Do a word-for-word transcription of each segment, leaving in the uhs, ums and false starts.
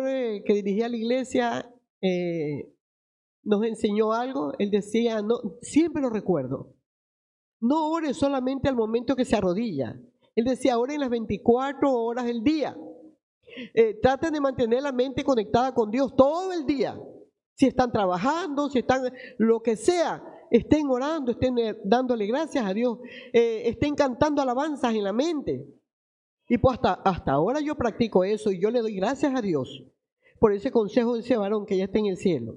pastor eh, que dirigía la iglesia eh, nos enseñó algo. Él decía, no, siempre lo recuerdo, no ore solamente al momento que se arrodilla. Él decía, ore en las veinticuatro horas del día. Eh, traten de mantener la mente conectada con Dios todo el día. Si están trabajando, si están lo que sea, estén orando, estén eh, dándole gracias a Dios, eh, estén cantando alabanzas en la mente. Y pues hasta, hasta ahora yo practico eso y yo le doy gracias a Dios por ese consejo de ese varón que ya está en el cielo.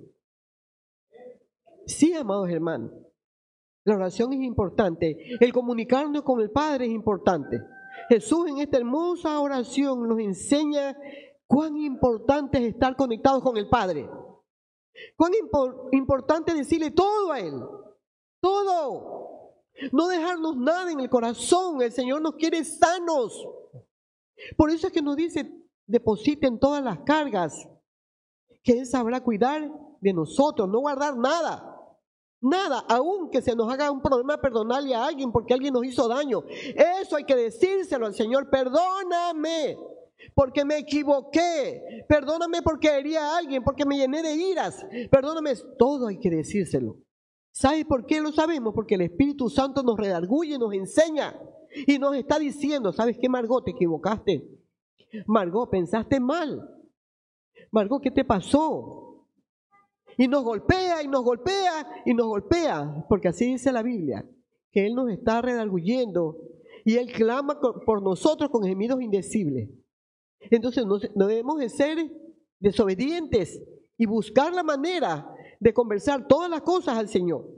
Sí, amados hermanos, la oración es importante. El comunicarnos con el Padre es importante. Jesús en esta hermosa oración nos enseña cuán importante es estar conectados con el Padre. Cuán impor- importante es decirle todo a Él. Todo. No dejarnos nada en el corazón. El Señor nos quiere sanos. Por eso es que nos dice, depositen todas las cargas, que Él sabrá cuidar de nosotros, no guardar nada. Nada, aun que se nos haga un problema perdonarle a alguien porque alguien nos hizo daño. Eso hay que decírselo al Señor. Perdóname porque me equivoqué. Perdóname porque herí a alguien, porque me llené de iras. Perdóname, todo hay que decírselo. ¿Sabes por qué lo sabemos? Porque el Espíritu Santo nos redarguye, nos enseña y nos está diciendo, ¿sabes qué, Margot? Te equivocaste. Margot, pensaste mal. Margot, ¿qué te pasó? Y nos golpea, y nos golpea, y nos golpea, porque así dice la Biblia, que Él nos está redarguyendo, y Él clama por nosotros con gemidos indecibles. Entonces no, no debemos de ser desobedientes, y buscar la manera de conversar todas las cosas al Señor.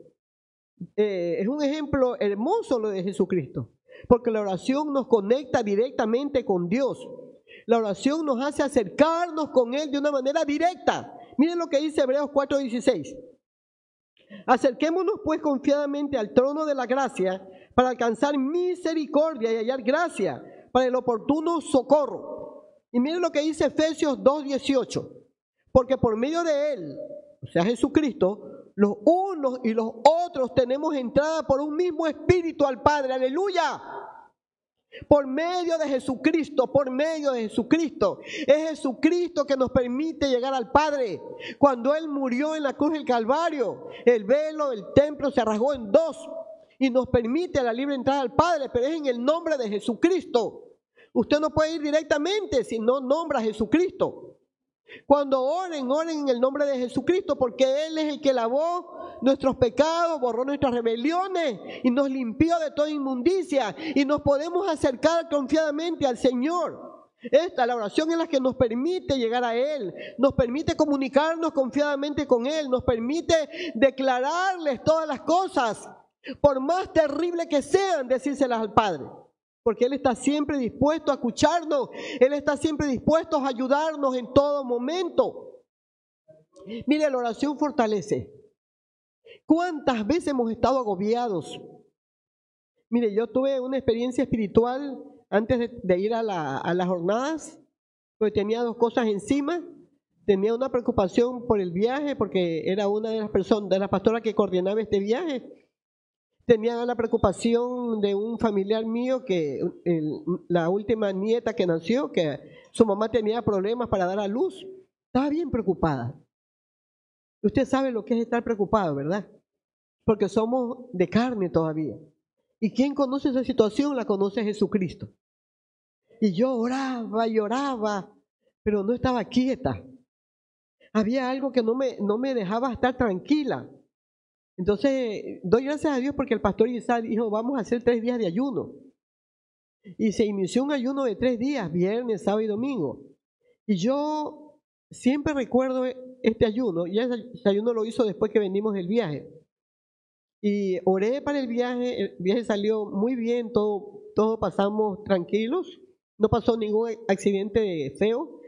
Eh, es un ejemplo hermoso lo de Jesucristo, porque la oración nos conecta directamente con Dios. La oración nos hace acercarnos con Él de una manera directa. Miren lo que dice Hebreos cuatro dieciséis. Acerquémonos pues confiadamente al trono de la gracia para alcanzar misericordia y hallar gracia para el oportuno socorro. Y miren lo que dice Efesios dos dieciocho. Porque por medio de Él, o sea Jesucristo, los unos y los otros tenemos entrada por un mismo espíritu al Padre. ¡Aleluya! Por medio de Jesucristo, por medio de Jesucristo. Es Jesucristo que nos permite llegar al Padre. Cuando Él murió en la cruz del Calvario, el velo del templo se rasgó en dos y nos permite la libre entrada al Padre, pero es en el nombre de Jesucristo. Usted no puede ir directamente si no nombra a Jesucristo. Cuando oren, oren en el nombre de Jesucristo, porque Él es el que lavó nuestros pecados, borró nuestras rebeliones y nos limpió de toda inmundicia, y nos podemos acercar confiadamente al Señor. Esta, la oración, es la que nos permite llegar a Él, nos permite comunicarnos confiadamente con Él, nos permite declararles todas las cosas, por más terribles que sean, decírselas al Padre. Porque Él está siempre dispuesto a escucharnos. Él está siempre dispuesto a ayudarnos en todo momento. Mire, la oración fortalece. ¿Cuántas veces hemos estado agobiados? Mire, yo tuve una experiencia espiritual antes de, de ir a, la, a las jornadas, porque tenía dos cosas encima. Tenía una preocupación por el viaje, porque era una de las personas, de las pastoras que coordinaba este viaje. Tenía la preocupación de un familiar mío, que el, la última nieta que nació, que su mamá tenía problemas para dar a luz. Estaba bien preocupada. Usted sabe lo que es estar preocupado, ¿verdad? Porque somos de carne todavía. ¿Y quién conoce esa situación? La conoce Jesucristo. Y yo oraba y oraba, pero no estaba quieta. Había algo que no me, no me dejaba estar tranquila. Entonces, doy gracias a Dios porque el pastor Isaac dijo, vamos a hacer tres días de ayuno. Y se inició un ayuno de tres días, viernes, sábado y domingo. Y yo siempre recuerdo este ayuno, y ese ayuno lo hizo después que venimos del viaje. Y oré para el viaje, el viaje salió muy bien, todo, todo pasamos tranquilos, no pasó ningún accidente feo.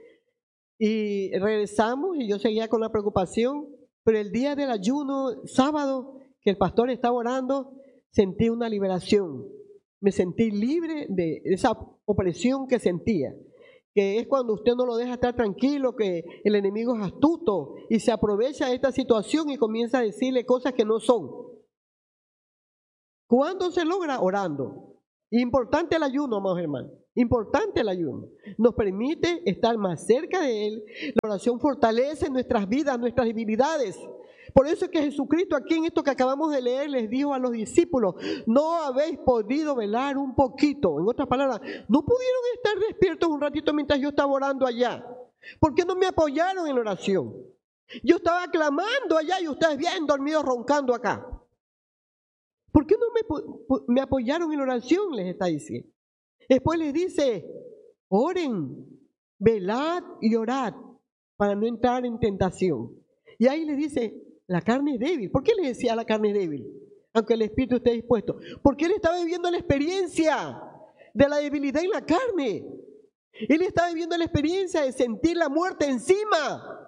Y regresamos y yo seguía con la preocupación. Pero el día del ayuno, sábado, que el pastor estaba orando, sentí una liberación. Me sentí libre de esa opresión que sentía. Que es cuando usted no lo deja estar tranquilo, que el enemigo es astuto y se aprovecha de esta situación y comienza a decirle cosas que no son. ¿Cuándo se logra? Orando. Importante el ayuno, amados hermanos. Importante el ayuno. Nos permite estar más cerca de Él. La oración fortalece nuestras vidas, nuestras debilidades. Por eso es que Jesucristo aquí en esto que acabamos de leer les dijo a los discípulos, no habéis podido velar un poquito. En otras palabras, no pudieron estar despiertos un ratito mientras yo estaba orando allá. ¿Por qué no me apoyaron en la oración? Yo estaba clamando allá y ustedes bien dormidos roncando acá. ¿Por qué no me, me apoyaron en la oración? Les está diciendo. Después les dice, oren, velad y orad para no entrar en tentación. Y ahí les dice, la carne es débil. ¿Por qué les decía la carne es débil? Aunque el espíritu esté dispuesto. Porque él estaba viviendo la experiencia de la debilidad en la carne. Él estaba viviendo la experiencia de sentir la muerte encima.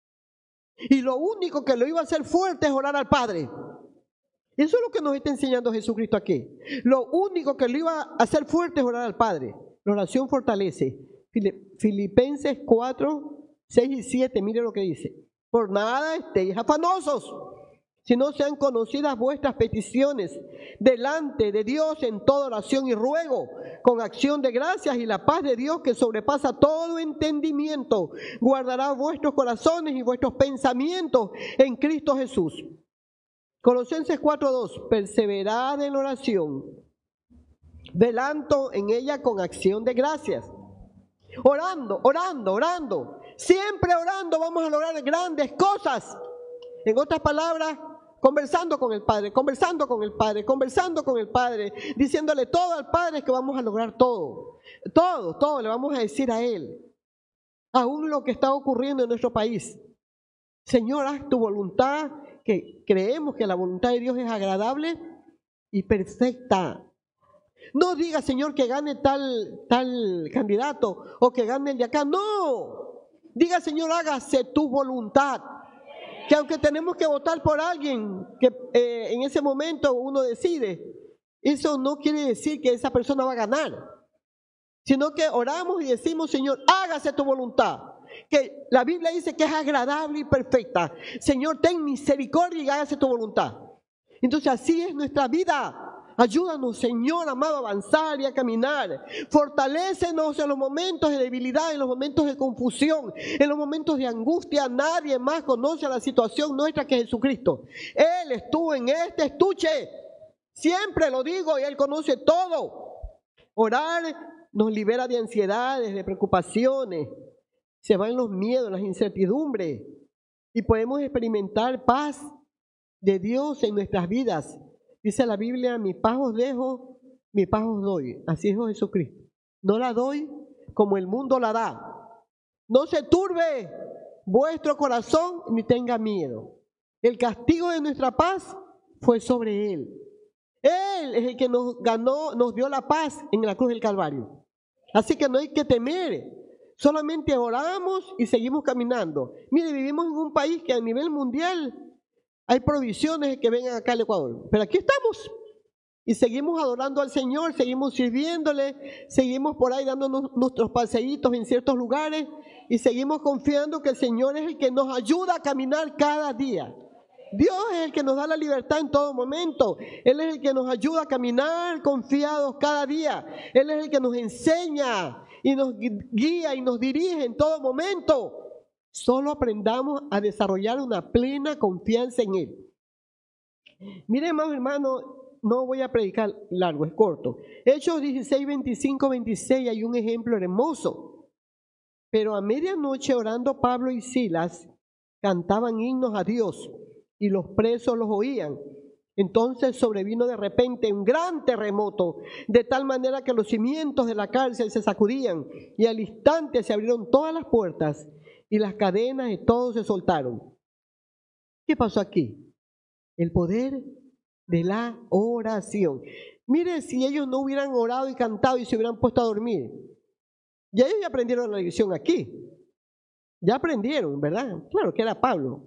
Y lo único que lo iba a hacer fuerte es orar al Padre. Eso es lo que nos está enseñando Jesucristo aquí. Lo único que lo iba a hacer fuerte es orar al Padre. La oración fortalece. Filipenses cuatro, seis y siete, mire lo que dice. Por nada estéis afanosos, si no sean conocidas vuestras peticiones delante de Dios en toda oración y ruego, con acción de gracias, y la paz de Dios que sobrepasa todo entendimiento, guardará vuestros corazones y vuestros pensamientos en Cristo Jesús. Colosenses cuatro dos, perseverad en oración, velando en ella con acción de gracias. Orando, orando, orando. Siempre orando vamos a lograr grandes cosas. En otras palabras, conversando con el Padre, conversando con el Padre, conversando con el Padre, diciéndole todo al Padre que vamos a lograr todo. Todo, todo le vamos a decir a Él. Aún lo que está ocurriendo en nuestro país. Señor, haz tu voluntad, que creemos que la voluntad de Dios es agradable y perfecta. No diga, Señor, que gane tal, tal candidato o que gane el de acá. No. Diga, Señor, hágase tu voluntad. Que aunque tenemos que votar por alguien que eh, en ese momento uno decide, eso no quiere decir que esa persona va a ganar. Sino que oramos y decimos, Señor, hágase tu voluntad. Que la Biblia dice que es agradable y perfecta. Señor, ten misericordia y hágase tu voluntad. Entonces así es nuestra vida. Ayúdanos, Señor amado, a avanzar y a caminar. Fortalécenos en los momentos de debilidad, en los momentos de confusión, en los momentos de angustia. Nadie más conoce la situación nuestra que Jesucristo. Él estuvo en este estuche. Siempre lo digo y Él conoce todo. Orar nos libera de ansiedades, de preocupaciones. Se van los miedos, las incertidumbres. Y podemos experimentar paz de Dios en nuestras vidas. Dice la Biblia, mi paz os dejo, mi paz os doy. Así dijo Jesucristo. No la doy como el mundo la da. No se turbe vuestro corazón ni tenga miedo. El castigo de nuestra paz fue sobre Él. Él es el que nos ganó, nos dio la paz en la cruz del Calvario. Así que no hay que temer. Solamente oramos y seguimos caminando. Mire, vivimos en un país que a nivel mundial hay provisiones que vengan acá al Ecuador, pero aquí estamos y seguimos adorando al Señor, seguimos sirviéndole, seguimos por ahí dándonos nuestros paseitos en ciertos lugares y seguimos confiando que el Señor es el que nos ayuda a caminar cada día. Dios es el que nos da la libertad en todo momento. Él es el que nos ayuda a caminar confiados cada día. Él es el que nos enseña y nos guía y nos dirige en todo momento. Solo aprendamos a desarrollar una plena confianza en Él. Miren, más hermano, no voy a predicar largo, es corto. Hechos dieciséis, veinticinco, veintiséis, hay un ejemplo hermoso. Pero a medianoche orando Pablo y Silas cantaban himnos a Dios y los presos los oían. Entonces sobrevino de repente un gran terremoto, de tal manera que los cimientos de la cárcel se sacudían y al instante se abrieron todas las puertas y las cadenas de todos se soltaron. ¿Qué pasó aquí? El poder de la oración. Mire, si ellos no hubieran orado y cantado y se hubieran puesto a dormir, ya ellos ya aprendieron la lección aquí. Ya aprendieron, ¿verdad? Claro que era Pablo.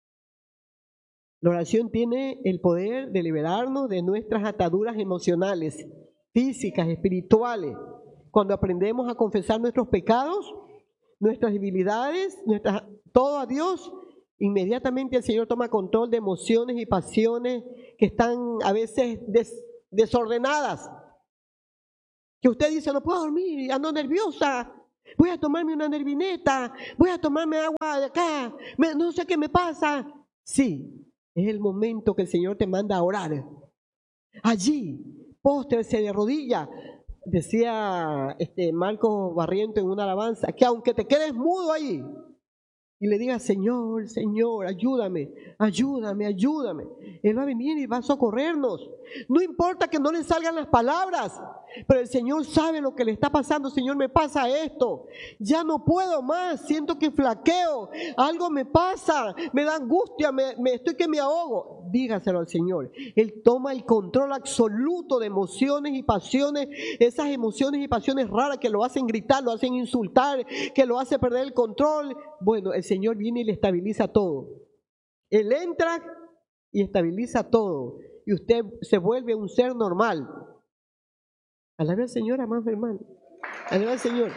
La oración tiene el poder de liberarnos de nuestras ataduras emocionales, físicas, espirituales. Cuando aprendemos a confesar nuestros pecados, nuestras debilidades, nuestras, todo a Dios, inmediatamente el Señor toma control de emociones y pasiones que están a veces des, desordenadas, Que usted dice, no puedo dormir, ando nerviosa, voy a tomarme una nervineta, voy a tomarme agua de acá, me, no sé qué me pasa. Sí, es el momento que el Señor te manda a orar. Allí, póstrese de rodilla. Decía este Marcos Barriento en una alabanza, que aunque te quedes mudo ahí y le digas, Señor, Señor, ayúdame, ayúdame, ayúdame, Él va a venir y va a socorrernos. No importa que no le salgan las palabras, pero el Señor sabe lo que le está pasando. Señor, me pasa esto, ya no puedo más, siento que flaqueo, algo me pasa, me da angustia, me, me estoy que me ahogo. Dígaselo al Señor. Él toma el control absoluto de emociones y pasiones, esas emociones y pasiones raras que lo hacen gritar, lo hacen insultar, que lo hace perder el control. Bueno, el Señor viene y le estabiliza todo. Él entra y estabiliza todo. Y usted se vuelve un ser normal. Alabe al Señor, amados hermanos. Alabe al Señor.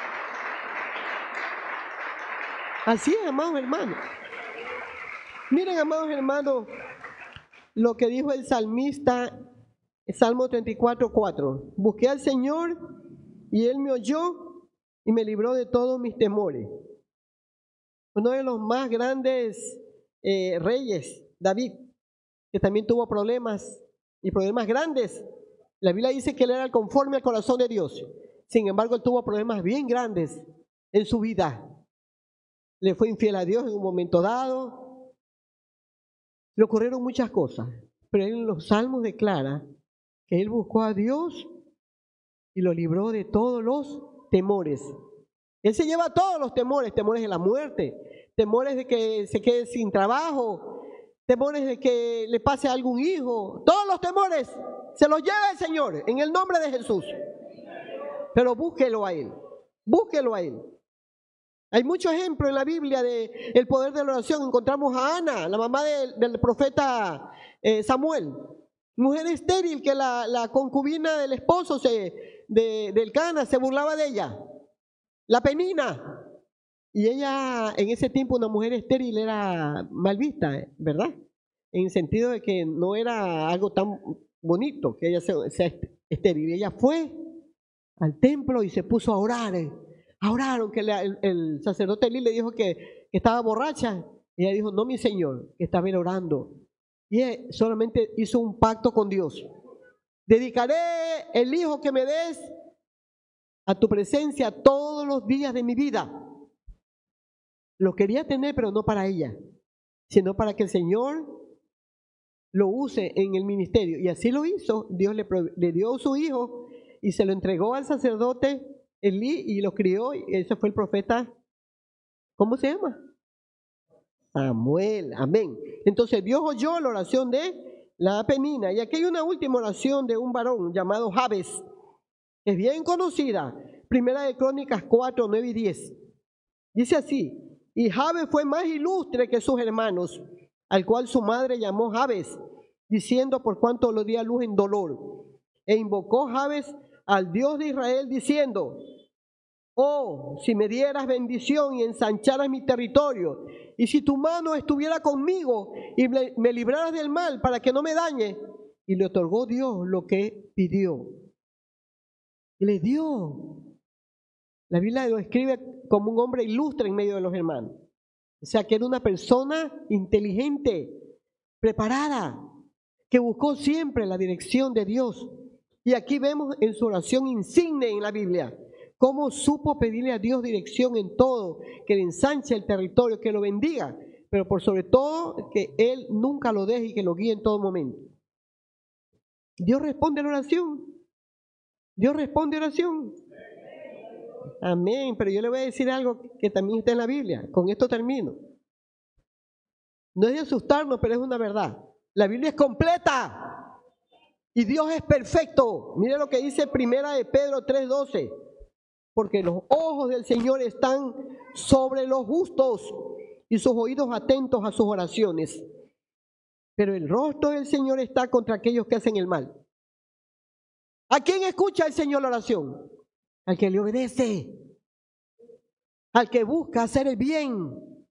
Así es, amados hermanos. Miren, amados hermanos, lo que dijo el salmista, Salmo treinta y cuatro, cuatro. Busqué al Señor y Él me oyó y me libró de todos mis temores. Uno de los más grandes eh, reyes, David, que también tuvo problemas y problemas grandes. La Biblia dice que él era conforme al corazón de Dios. Sin embargo, él tuvo problemas bien grandes en su vida. Le fue infiel a Dios en un momento dado. Le ocurrieron muchas cosas. Pero él en los salmos declara que él buscó a Dios y lo libró de todos los temores. Él se lleva todos los temores, temores de la muerte, temores de que se quede sin trabajo, temores de que le pase a algún hijo. Todos los temores se los lleva el Señor en el nombre de Jesús. Pero búsquelo a Él, búsquelo a Él. Hay muchos ejemplos en la Biblia del poder de la oración. Encontramos a Ana, la mamá de, del profeta eh, Samuel, mujer estéril que la, la concubina del esposo se, de, del Cana se burlaba de ella. La Penina. Y ella, en ese tiempo, una mujer estéril era mal vista, ¿verdad? En el sentido de que no era algo tan bonito que ella sea, sea estéril. Ella fue al templo y se puso a orar. A orar, aunque el, el sacerdote Elí le dijo que, que estaba borracha. Y ella dijo, no, mi Señor, que estaba orando. Y él solamente hizo un pacto con Dios. Dedicaré el hijo que me des a tu presencia todos los días de mi vida. Lo quería tener, pero no para ella, sino para que el Señor lo use en el ministerio. Y así lo hizo. Dios le, le dio su hijo y se lo entregó al sacerdote Elí y lo crió. Y ese fue el profeta, ¿cómo se llama? Samuel, amén. Entonces Dios oyó la oración de la Penina. Y aquí hay una última oración de un varón llamado Jabes, que es bien conocida. Primera de Crónicas cuatro, nueve y diez. Dice así: y Jabes fue más ilustre que sus hermanos, al cual su madre llamó Jabes, diciendo por cuanto lo di a luz en dolor. E invocó Jabes al Dios de Israel, diciendo: oh, si me dieras bendición y ensancharas mi territorio, y si tu mano estuviera conmigo y me libraras del mal para que no me dañe. Y le otorgó Dios lo que pidió. Le dio. La Biblia lo escribe como un hombre ilustre en medio de los hermanos. O sea, que era una persona inteligente, preparada, que buscó siempre la dirección de Dios. Y aquí vemos en su oración insigne en la Biblia cómo supo pedirle a Dios dirección en todo, que le ensanche el territorio, que lo bendiga, pero por sobre todo que Él nunca lo deje y que lo guíe en todo momento. Dios responde a la oración. Dios responde a la oración. Amén, pero yo le voy a decir algo que también está en la Biblia. Con esto termino. No es de asustarnos, pero es una verdad. La Biblia es completa y Dios es perfecto. Mire lo que dice Primera de Pedro tres doce. Porque los ojos del Señor están sobre los justos y sus oídos atentos a sus oraciones. Pero el rostro del Señor está contra aquellos que hacen el mal. ¿A quién escucha el Señor la oración? Al que le obedece, al que busca hacer el bien.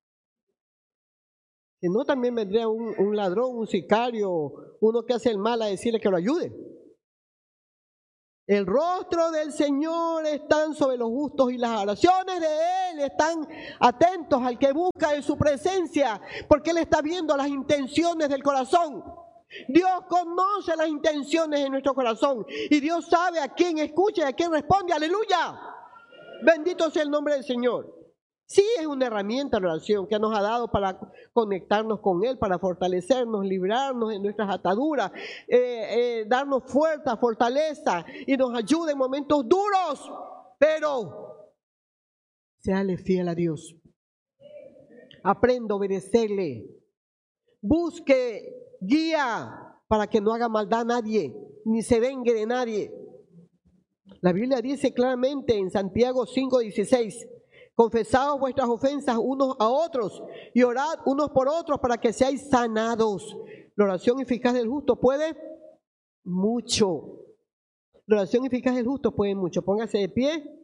Si no, también vendría un, un ladrón, un sicario, uno que hace el mal a decirle que lo ayude. El rostro del Señor están sobre los justos y las oraciones de Él están atentos al que busca en su presencia, porque Él está viendo las intenciones del corazón. Dios conoce las intenciones de nuestro corazón y Dios sabe a quién escucha y a quién responde. ¡Aleluya! Bendito sea el nombre del Señor. Sí, es una herramienta la oración que nos ha dado para conectarnos con Él, para fortalecernos, librarnos de nuestras ataduras, eh, eh, darnos fuerza, fortaleza y nos ayuda en momentos duros. Pero séale fiel a Dios. Aprenda a obedecerle. Busque guía para que no haga maldad a nadie, ni se vengue de nadie. La Biblia dice claramente en Santiago cinco dieciséis: confesaos vuestras ofensas unos a otros y orad unos por otros para que seáis sanados. La oración eficaz del justo puede mucho. La oración eficaz del justo puede mucho. Póngase de pie.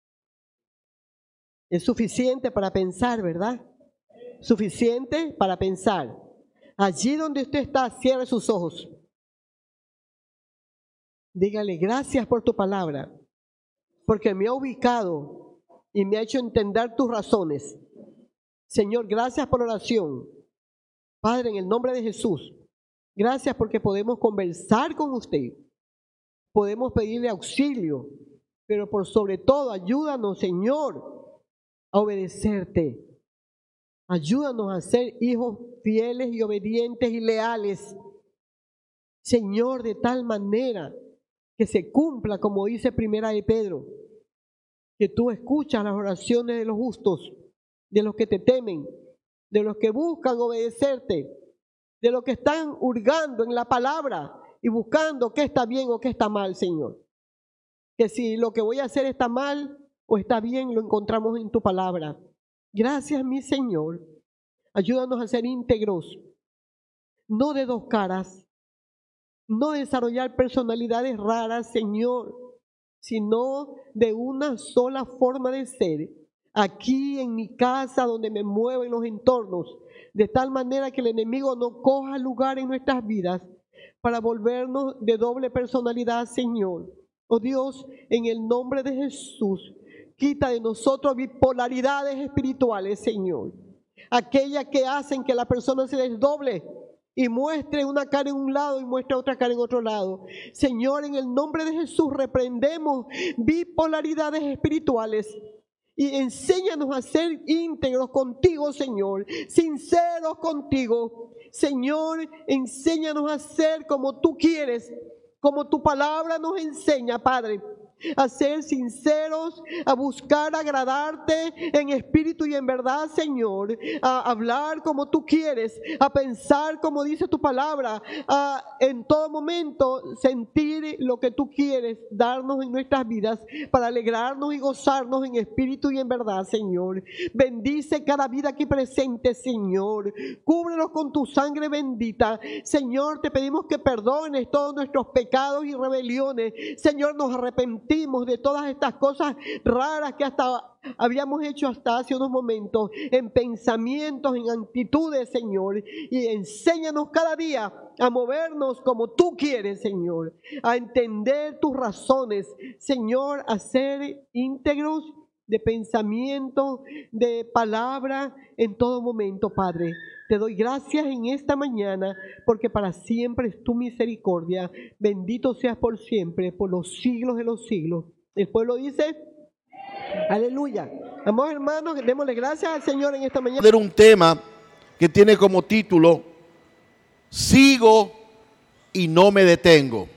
Es suficiente para pensar, ¿verdad? Suficiente para pensar. Allí donde usted está, cierre sus ojos. Dígale: gracias por tu palabra, porque me ha ubicado y me ha hecho entender tus razones. Señor, gracias por la oración. Padre, en el nombre de Jesús, gracias porque podemos conversar con usted. Podemos pedirle auxilio, pero por sobre todo, ayúdanos, Señor, a obedecerte. Ayúdanos a ser hijos fieles y obedientes y leales. Señor, de tal manera que se cumpla, como dice Primera de Pedro, que tú escuchas las oraciones de los justos, de los que te temen, de los que buscan obedecerte, de los que están hurgando en la palabra y buscando qué está bien o qué está mal, Señor. Que si lo que voy a hacer está mal o está bien, lo encontramos en tu palabra. Gracias, mi Señor. Ayúdanos a ser íntegros, no de dos caras, no desarrollar personalidades raras, Señor, sino de una sola forma de ser, aquí en mi casa, donde me muevo en los entornos, de tal manera que el enemigo no coja lugar en nuestras vidas para volvernos de doble personalidad, Señor. Oh Dios, en el nombre de Jesús, quita de nosotros bipolaridades espirituales, Señor, aquellas que hacen que la persona se desdoble y muestre una cara en un lado y muestre otra cara en otro lado. Señor, en el nombre de Jesús reprendemos bipolaridades espirituales y enséñanos a ser íntegros contigo, Señor, sinceros contigo. Señor, enséñanos a ser como tú quieres, como tu palabra nos enseña, Padre. A ser sinceros, a buscar agradarte en espíritu y en verdad, Señor, a hablar como tú quieres, a pensar como dice tu palabra, a en todo momento sentir lo que tú quieres darnos en nuestras vidas para alegrarnos y gozarnos en espíritu y en verdad, Señor. Bendice cada vida aquí presente, Señor. Cúbrelos con tu sangre bendita. Señor, te pedimos que perdones todos nuestros pecados y rebeliones. Señor, nos arrepentimos de todas estas cosas raras que hasta habíamos hecho hasta hace unos momentos, en pensamientos, en actitudes, Señor, y enséñanos cada día a movernos como tú quieres, Señor, a entender tus razones, Señor, a ser íntegros de pensamiento, de palabra en todo momento, Padre. Te doy gracias en esta mañana porque para siempre es tu misericordia. Bendito seas por siempre, por los siglos de los siglos. El pueblo dice, aleluya. Amados hermanos, démosle gracias al Señor en esta mañana. Un tema que tiene como título, Sigo y no me detengo.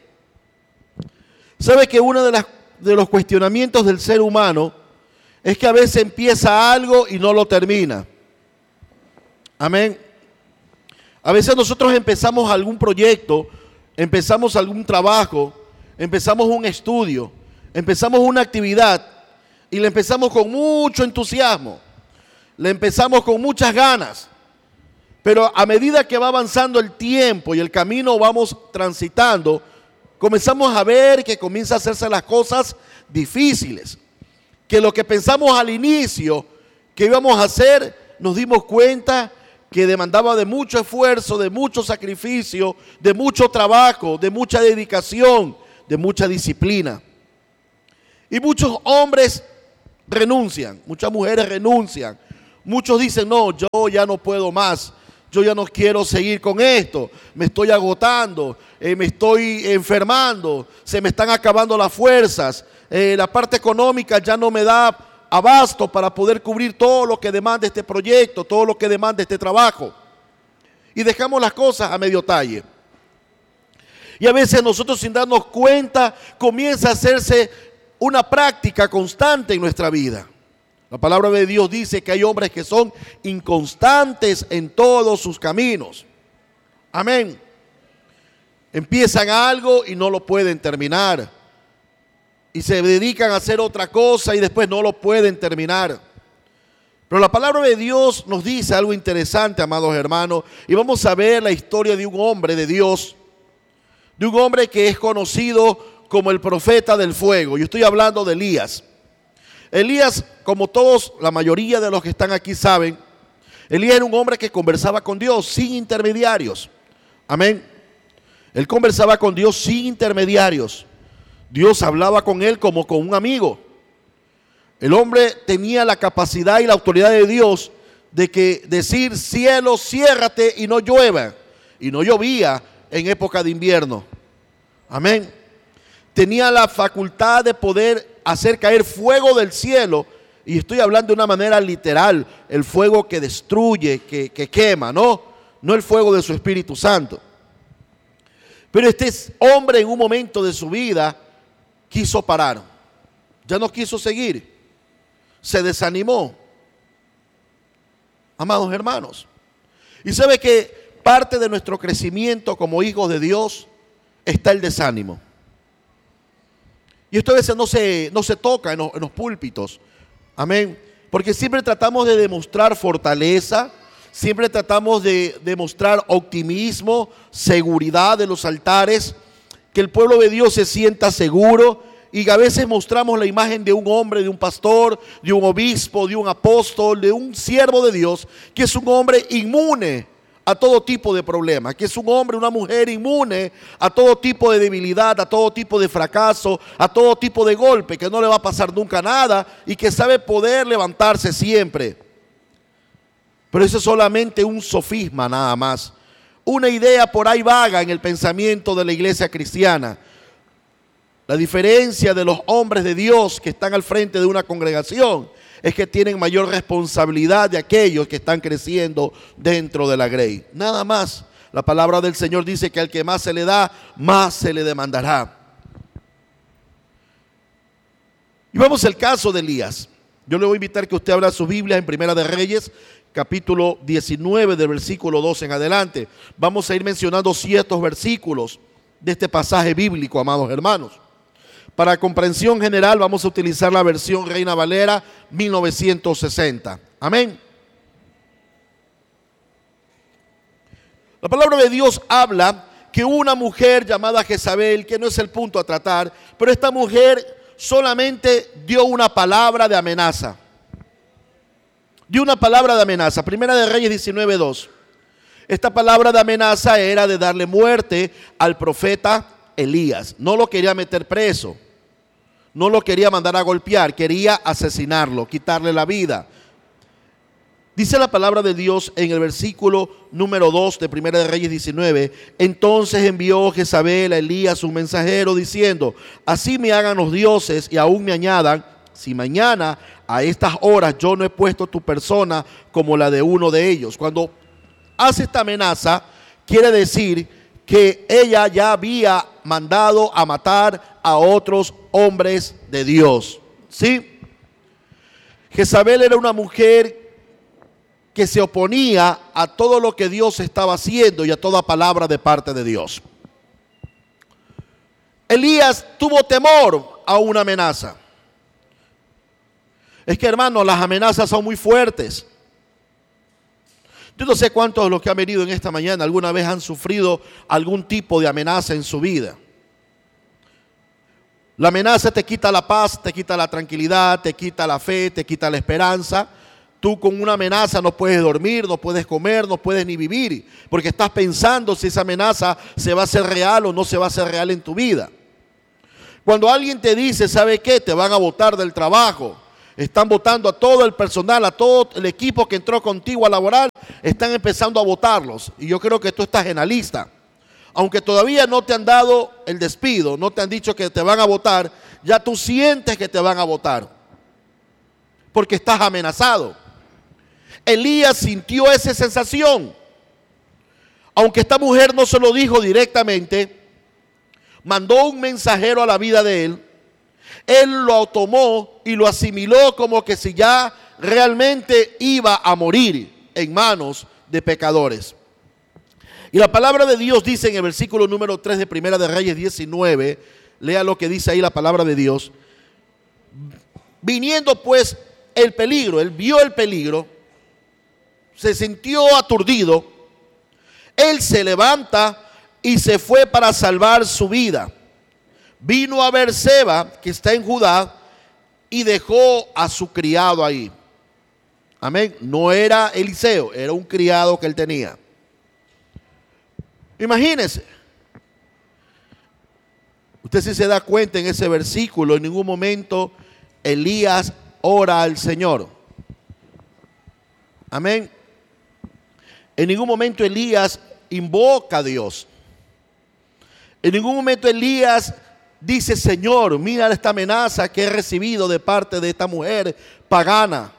¿Sabe que uno de, las, de los cuestionamientos del ser humano es que a veces empieza algo y no lo termina? Amén. A veces nosotros empezamos algún proyecto, empezamos algún trabajo, empezamos un estudio, empezamos una actividad y le empezamos con mucho entusiasmo, le empezamos con muchas ganas, pero a medida que va avanzando el tiempo y el camino vamos transitando, comenzamos a ver que comienza a hacerse las cosas difíciles, que lo que pensamos al inicio que íbamos a hacer, nos dimos cuenta que demandaba de mucho esfuerzo, de mucho sacrificio, de mucho trabajo, de mucha dedicación, de mucha disciplina. Y muchos hombres renuncian, muchas mujeres renuncian. Muchos dicen, no, yo ya no puedo más, yo ya no quiero seguir con esto, me estoy agotando, eh, me estoy enfermando, se me están acabando las fuerzas, eh, la parte económica ya no me da abasto para poder cubrir todo lo que demanda este proyecto, todo lo que demanda este trabajo. Y dejamos las cosas a medio talle. Y a veces nosotros, sin darnos cuenta, comienza a hacerse una práctica constante en nuestra vida. La palabra de Dios dice que hay hombres que son inconstantes en todos sus caminos. Amén. Empiezan algo y no lo pueden terminar. Y se dedican a hacer otra cosa y después no lo pueden terminar. Pero la palabra de Dios nos dice algo interesante, amados hermanos. Y vamos a ver la historia de un hombre de Dios. De un hombre que es conocido como el profeta del fuego. Yo estoy hablando de Elías. Elías, como todos, la mayoría de los que están aquí saben, Elías era un hombre que conversaba con Dios sin intermediarios. Amén. Él conversaba con Dios sin intermediarios. Dios hablaba con él como con un amigo. El hombre tenía la capacidad y la autoridad de Dios de que decir, cielo, ciérrate y no llueva. Y no llovía en época de invierno. Amén. Tenía la facultad de poder hacer caer fuego del cielo, y estoy hablando de una manera literal, el fuego que destruye, que, que quema, ¿no? No el fuego de su Espíritu Santo. Pero este hombre en un momento de su vida quiso parar, ya no quiso seguir, se desanimó. Amados hermanos, y sabe que parte de nuestro crecimiento como hijos de Dios está el desánimo. Y esto a veces no se, no se toca en los, en los púlpitos. Amén. Porque siempre tratamos de demostrar fortaleza, siempre tratamos de demostrar optimismo, seguridad de los altares, que el pueblo de Dios se sienta seguro. Y a veces mostramos la imagen de un hombre, de un pastor, de un obispo, de un apóstol, de un siervo de Dios, que es un hombre inmune a todo tipo de problemas, que es un hombre, una mujer inmune a todo tipo de debilidad, a todo tipo de fracaso, a todo tipo de golpe, que no le va a pasar nunca nada y que sabe poder levantarse siempre. Pero eso es solamente un sofisma nada más, una idea por ahí vaga en el pensamiento de la iglesia cristiana. La diferencia de los hombres de Dios que están al frente de una congregación es que tienen mayor responsabilidad de aquellos que están creciendo dentro de la grey. Nada más. La palabra del Señor dice que al que más se le da, más se le demandará. Y vamos al caso de Elías. Yo le voy a invitar que usted abra su Biblia en Primera de Reyes, capítulo diecinueve, del versículo dos en adelante. Vamos a ir mencionando ciertos versículos de este pasaje bíblico, amados hermanos. Para comprensión general vamos a utilizar la versión Reina Valera mil novecientos sesenta. Amén. La palabra de Dios habla que una mujer llamada Jezabel, que no es el punto a tratar, pero esta mujer solamente dio una palabra de amenaza. Dio una palabra de amenaza. Primera de Reyes diecinueve dos. Esta palabra de amenaza era de darle muerte al profeta Elías. No lo quería meter preso, no lo quería mandar a golpear, quería asesinarlo, quitarle la vida. Dice la palabra de Dios en el versículo número dos de Primera de Reyes diecinueve. Entonces envió Jezabel a Elías un mensajero diciendo: así me hagan los dioses y aún me añadan, si mañana a estas horas yo no he puesto tu persona como la de uno de ellos. Cuando hace esta amenaza, quiere decir que ella ya había mandado a matar a otros hombres de Dios. ¿Sí? Jezabel era una mujer que se oponía a todo lo que Dios estaba haciendo y a toda palabra de parte de Dios. Elías tuvo temor a una amenaza. Es que, hermanos, las amenazas son muy fuertes. Yo no sé cuántos de los que han venido en esta mañana alguna vez han sufrido algún tipo de amenaza en su vida. La amenaza te quita la paz, te quita la tranquilidad, te quita la fe, te quita la esperanza. Tú con una amenaza no puedes dormir, no puedes comer, no puedes ni vivir, porque estás pensando si esa amenaza se va a hacer real o no se va a hacer real en tu vida. Cuando alguien te dice, ¿sabe qué? Te van a botar del trabajo. Están votando a todo el personal, a todo el equipo que entró contigo a laborar, están empezando a votarlos. Y yo creo que tú estás en la lista. Aunque todavía no te han dado el despido, no te han dicho que te van a votar, ya tú sientes que te van a votar. Porque estás amenazado. Elías sintió esa sensación. Aunque esta mujer no se lo dijo directamente, mandó un mensajero a la vida de él. Él lo tomó y lo asimiló como que si ya realmente iba a morir en manos de pecadores. Y la palabra de Dios dice en el versículo número tres de Primera de Reyes diecinueve, lea lo que dice ahí la palabra de Dios. Viniendo pues el peligro, él vio el peligro, se sintió aturdido, él se levanta y se fue para salvar su vida. Vino a Beerseba, que está en Judá, y dejó a su criado ahí. Amén. No era Eliseo, era un criado que él tenía. Imagínense. Usted sí se da cuenta en ese versículo, en ningún momento Elías ora al Señor. Amén. En ningún momento Elías invoca a Dios. En ningún momento Elías dice, Señor, mira esta amenaza que he recibido de parte de esta mujer pagana.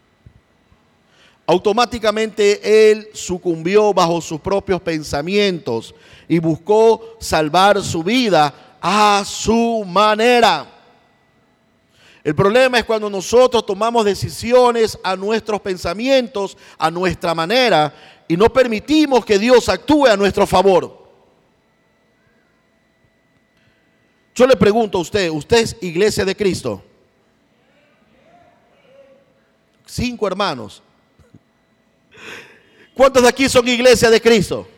Automáticamente él sucumbió bajo sus propios pensamientos y buscó salvar su vida a su manera. El problema es cuando nosotros tomamos decisiones a nuestros pensamientos, a nuestra manera, y no permitimos que Dios actúe a nuestro favor. Yo le pregunto a usted, ¿usted es iglesia de Cristo? Cinco hermanos. ¿Cuántos de aquí son iglesia de Cristo?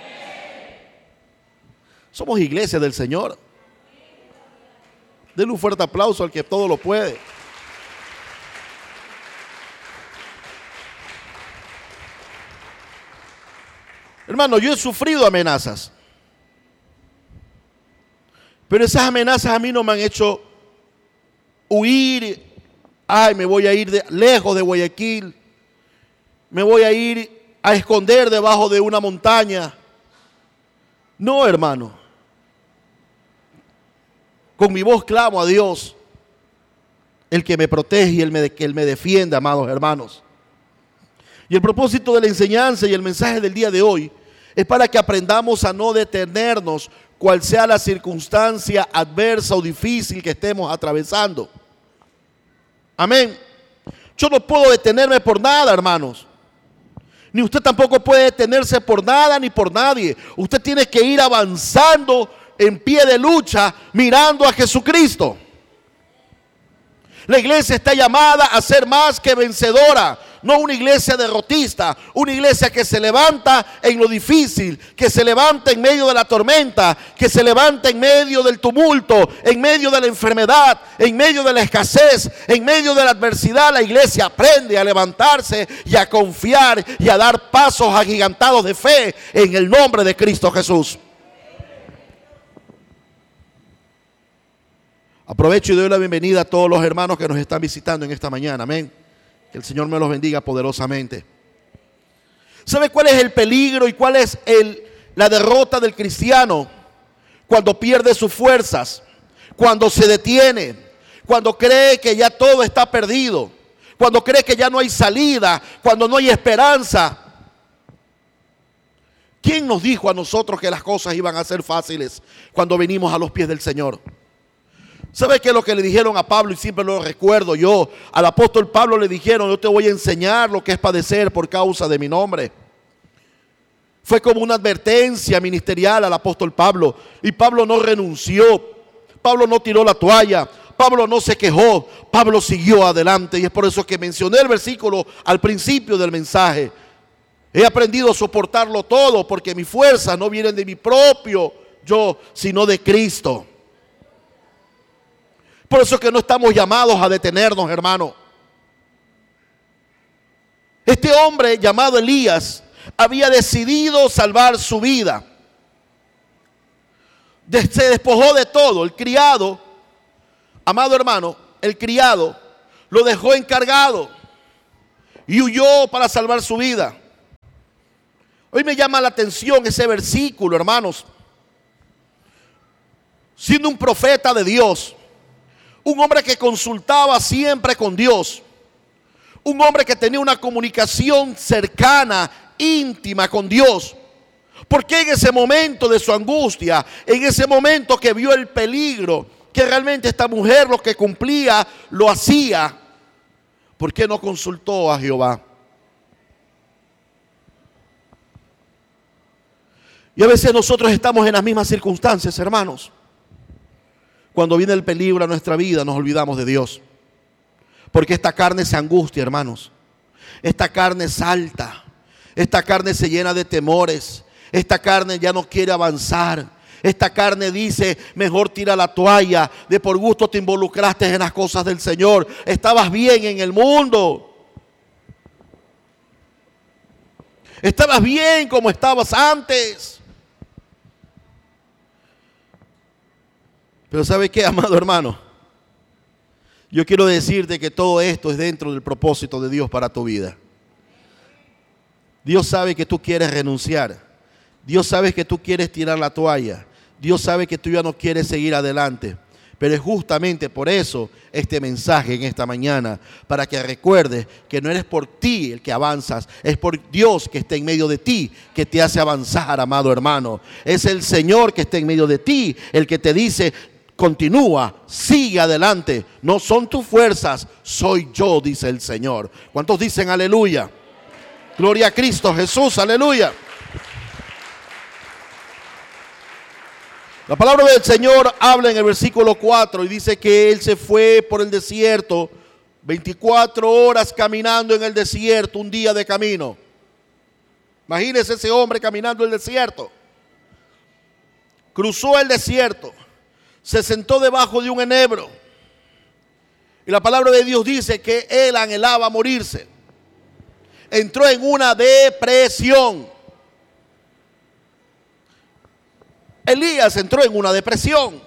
Somos iglesia del Señor. Denle un fuerte aplauso al que todo lo puede. Hermano, yo he sufrido amenazas. Pero esas amenazas a mí no me han hecho huir. Ay, me voy a ir de, lejos de Guayaquil. Me voy a ir a esconder debajo de una montaña. No, hermano. Con mi voz clamo a Dios, el que me protege y el me, que Él me defiende, amados hermanos. Y el propósito de la enseñanza y el mensaje del día de hoy es para que aprendamos a no detenernos, cual sea la circunstancia adversa o difícil que estemos atravesando. Amén. Yo no puedo detenerme por nada, hermanos. Ni usted tampoco puede detenerse por nada ni por nadie. Usted tiene que ir avanzando en pie de lucha, mirando a Jesucristo. La iglesia está llamada a ser más que vencedora, no una iglesia derrotista, una iglesia que se levanta en lo difícil, que se levanta en medio de la tormenta, que se levanta en medio del tumulto, en medio de la enfermedad, en medio de la escasez, en medio de la adversidad. La iglesia aprende a levantarse y a confiar y a dar pasos agigantados de fe en el nombre de Cristo Jesús. Aprovecho y doy la bienvenida a todos los hermanos que nos están visitando en esta mañana. Amén. Que el Señor me los bendiga poderosamente. ¿Sabe cuál es el peligro y cuál es el, la derrota del cristiano? Cuando pierde sus fuerzas, cuando se detiene, cuando cree que ya todo está perdido, cuando cree que ya no hay salida, cuando no hay esperanza. ¿Quién nos dijo a nosotros que las cosas iban a ser fáciles cuando venimos a los pies del Señor? ¿Sabe qué es lo que le dijeron a Pablo? Y siempre lo recuerdo yo. Al apóstol Pablo le dijeron, yo te voy a enseñar lo que es padecer por causa de mi nombre. Fue como una advertencia ministerial al apóstol Pablo. Y Pablo no renunció. Pablo no tiró la toalla. Pablo no se quejó. Pablo siguió adelante. Y es por eso que mencioné el versículo al principio del mensaje. He aprendido a soportarlo todo porque mis fuerzas no vienen de mi propio yo, sino de Cristo. Por eso que no estamos llamados a detenernos, hermano. Este hombre llamado Elías había decidido salvar su vida. Se despojó de todo. El criado amado hermano, el criado lo dejó encargado y huyó para salvar su vida. Hoy me llama la atención ese versículo, hermanos. Siendo un profeta de Dios, un hombre que consultaba siempre con Dios, un hombre que tenía una comunicación cercana, íntima con Dios. Porque en ese momento de su angustia, en ese momento que vio el peligro, que realmente esta mujer lo que cumplía, lo hacía, ¿por qué no consultó a Jehová? Y a veces nosotros estamos en las mismas circunstancias, hermanos. Cuando viene el peligro a nuestra vida, nos olvidamos de Dios. Porque esta carne se angustia, hermanos. Esta carne salta. Esta carne se llena de temores. Esta carne ya no quiere avanzar. Esta carne dice, mejor tira la toalla. De por gusto te involucraste en las cosas del Señor. Estabas bien en el mundo. Estabas bien como estabas antes. Pero ¿sabe qué, amado hermano? Yo quiero decirte que todo esto es dentro del propósito de Dios para tu vida. Dios sabe que tú quieres renunciar. Dios sabe que tú quieres tirar la toalla. Dios sabe que tú ya no quieres seguir adelante. Pero es justamente por eso este mensaje en esta mañana, para que recuerdes que no eres por ti el que avanzas, es por Dios que está en medio de ti, que te hace avanzar, amado hermano. Es el Señor que está en medio de ti, el que te dice, continúa, sigue adelante. No son tus fuerzas, soy yo, dice el Señor. ¿Cuántos dicen aleluya? Gloria a Cristo Jesús, aleluya. La palabra del Señor habla en el versículo cuatro y dice que Él se fue por el desierto, veinticuatro horas caminando en el desierto, un día de camino. Imagínese ese hombre caminando el desierto. Cruzó el desierto, se sentó debajo de un enebro. Y la palabra de Dios dice que Él anhelaba morirse. Entró en una depresión. Elías entró en una depresión.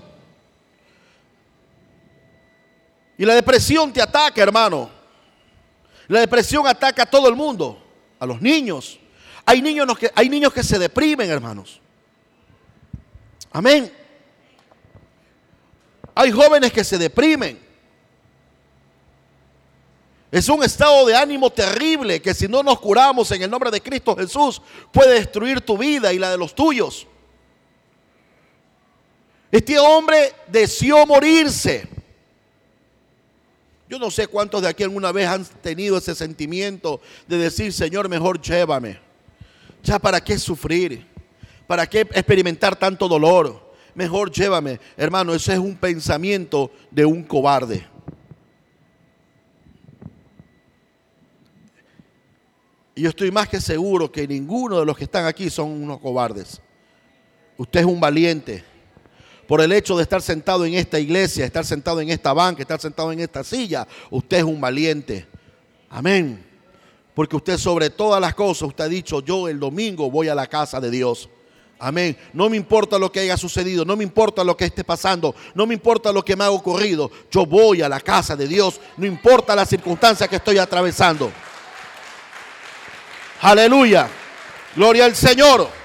Y la depresión te ataca, hermano. La depresión ataca a todo el mundo, a los niños. Hay niños que, hay niños que se deprimen, hermanos. Amén. Hay jóvenes que se deprimen. Es un estado de ánimo terrible que si no nos curamos en el nombre de Cristo Jesús puede destruir tu vida y la de los tuyos. Este hombre deseó morirse. Yo no sé cuántos de aquí alguna vez han tenido ese sentimiento de decir, Señor, mejor llévame. Ya para qué sufrir, para qué experimentar tanto dolor. Mejor llévame. Hermano, ese es un pensamiento de un cobarde. Y yo estoy más que seguro que ninguno de los que están aquí son unos cobardes. Usted es un valiente. Por el hecho de estar sentado en esta iglesia, estar sentado en esta banca, estar sentado en esta silla, usted es un valiente. Amén. Porque usted sobre todas las cosas, usted ha dicho, yo el domingo voy a la casa de Dios. Amén. No me importa lo que haya sucedido, no me importa lo que esté pasando, no me importa lo que me ha ocurrido. Yo voy a la casa de Dios, no importa la circunstancia que estoy atravesando. Aleluya. Gloria al Señor.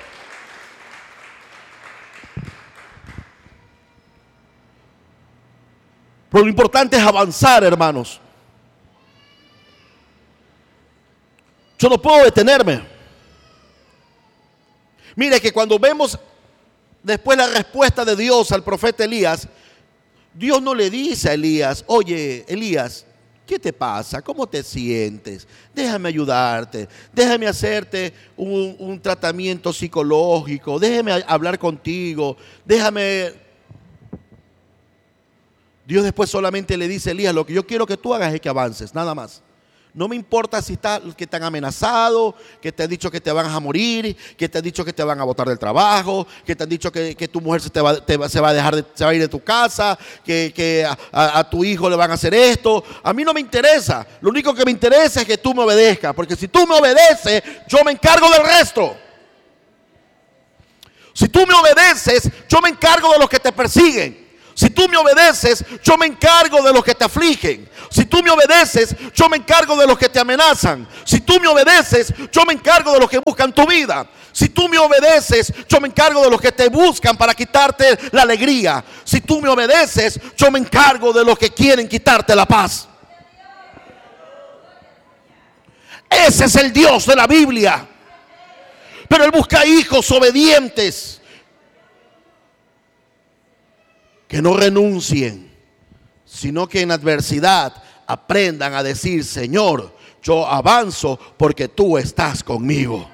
Pero lo importante es avanzar, hermanos. Yo no puedo detenerme. Mire que cuando vemos después la respuesta de Dios al profeta Elías, Dios no le dice a Elías, oye, Elías, ¿qué te pasa? ¿Cómo te sientes? Déjame ayudarte, déjame hacerte un, un tratamiento psicológico, déjame hablar contigo, déjame... Dios después solamente le dice a Elías, lo que yo quiero que tú hagas es que avances, nada más. No me importa si está, que te han amenazado, que te han dicho que te van a morir, que te han dicho que te van a botar del trabajo, que te han dicho que, que tu mujer se, te va, te, se va a dejar de, se va a ir de tu casa, que, que a, a, a tu hijo le van a hacer esto. A mí no me interesa. Lo único que me interesa es que tú me obedezcas, porque si tú me obedeces, yo me encargo del resto. Si tú me obedeces, yo me encargo de los que te persiguen. Si tú me obedeces, yo me encargo de los que te afligen. Si tú me obedeces, yo me encargo de los que te amenazan. Si tú me obedeces, yo me encargo de los que buscan tu vida. Si tú me obedeces, yo me encargo de los que te buscan para quitarte la alegría. Si tú me obedeces, yo me encargo de los que quieren quitarte la paz. Ese es el Dios de la Biblia. Pero Él busca hijos obedientes, que no renuncien, sino que en adversidad aprendan a decir: Señor, yo avanzo porque tú estás conmigo.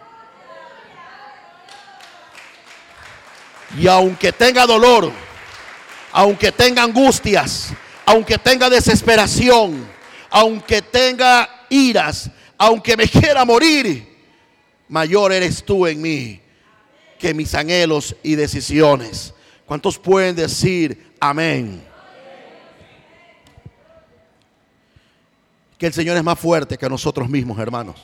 Y aunque tenga dolor, aunque tenga angustias, aunque tenga desesperación, aunque tenga iras, aunque me quiera morir, mayor eres tú en mí que mis anhelos y decisiones. ¿Cuántos pueden decir amén? Que el Señor es más fuerte que nosotros mismos, hermanos.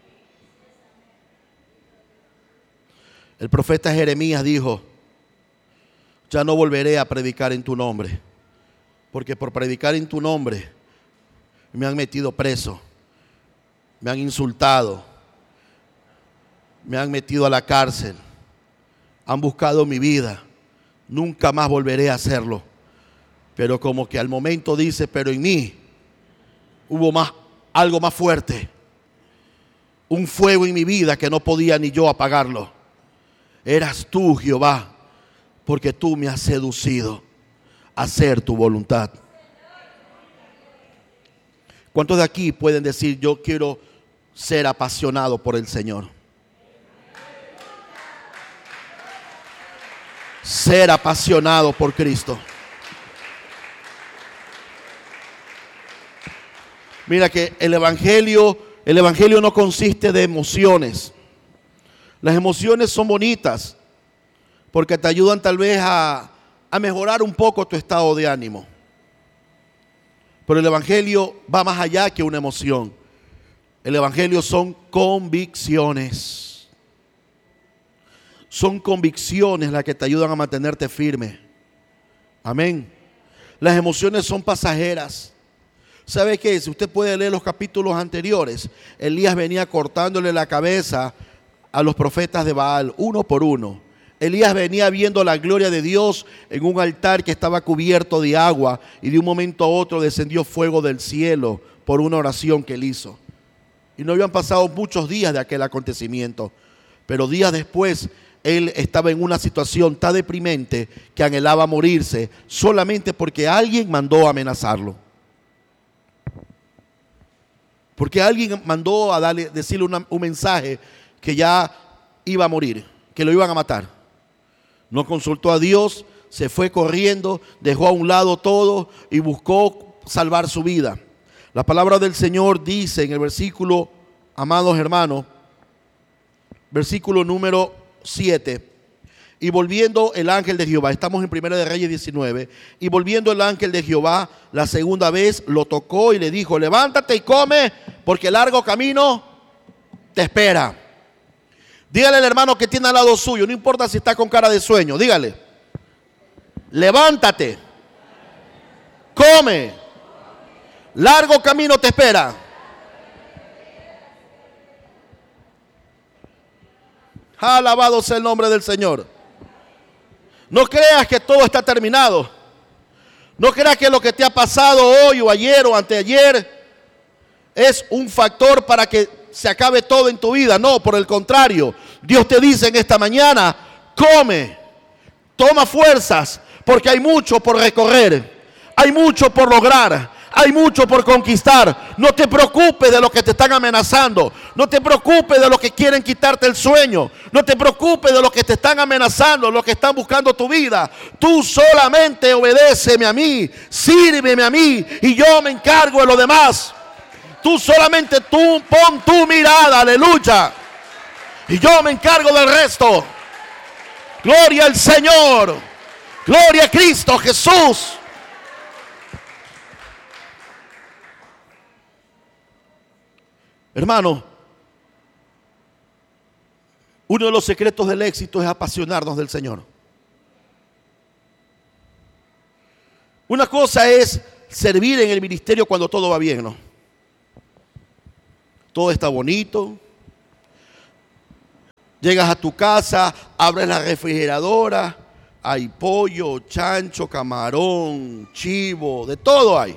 El profeta Jeremías dijo: ya no volveré a predicar en tu nombre, porque por predicar en tu nombre me han metido preso, me han insultado, me han metido a la cárcel, han buscado mi vida. Nunca más volveré a hacerlo. Pero como que al momento dice: pero en mí hubo más, algo más fuerte, un fuego en mi vida que no podía ni yo apagarlo. Eras tú, Jehová, porque tú me has seducido a hacer tu voluntad. ¿Cuántos de aquí pueden decir: yo quiero ser apasionado por el Señor? Ser apasionado por Cristo. Mira que el evangelio, el evangelio no consiste de emociones. Las emociones son bonitas porque te ayudan tal vez a, a mejorar un poco tu estado de ánimo. Pero el evangelio va más allá que una emoción. El evangelio son convicciones. Son convicciones las que te ayudan a mantenerte firme. Amén. Las emociones son pasajeras. ¿Sabe qué? Si usted puede leer los capítulos anteriores, Elías venía cortándole la cabeza a los profetas de Baal, uno por uno. Elías venía viendo la gloria de Dios en un altar que estaba cubierto de agua, y de un momento a otro descendió fuego del cielo por una oración que él hizo. Y no habían pasado muchos días de aquel acontecimiento, pero días después él estaba en una situación tan deprimente que anhelaba morirse solamente porque alguien mandó a amenazarlo. Porque alguien mandó a darle, decirle una, un mensaje que ya iba a morir, que lo iban a matar. No consultó a Dios, se fue corriendo, dejó a un lado todo y buscó salvar su vida. La palabra del Señor dice en el versículo, amados hermanos, versículo número siete: y volviendo el ángel de Jehová, estamos en Primera de Reyes diecinueve, y volviendo el ángel de Jehová la segunda vez, lo tocó y le dijo: levántate y come, porque largo camino te espera. Dígale al hermano que tiene al lado suyo, no importa si está con cara de sueño, dígale: levántate, come, largo camino te espera. Alabado sea el nombre del Señor. No creas que todo está terminado. No creas que lo que te ha pasado hoy o ayer o anteayer es un factor para que se acabe todo en tu vida. No, por el contrario, Dios te dice en esta mañana: come, toma fuerzas, porque hay mucho por recorrer, hay mucho por lograr, hay mucho por conquistar. No te preocupes de lo que te están amenazando. No te preocupes de lo que quieren quitarte el sueño. No te preocupes de lo que te están amenazando, lo que están buscando tu vida. Tú solamente obedéceme a mí, sírveme a mí, y yo me encargo de lo demás. Tú solamente tú pon tu mirada, aleluya, y yo me encargo del resto. Gloria al Señor, gloria a Cristo Jesús. Hermano, uno de los secretos del éxito es apasionarnos del Señor. cosa es servir en el ministerio cuando todo va bien, ¿no? Todo está bonito. Llegas a tu casa, abres la refrigeradora, hay pollo, chancho, camarón, chivo, de todo hay.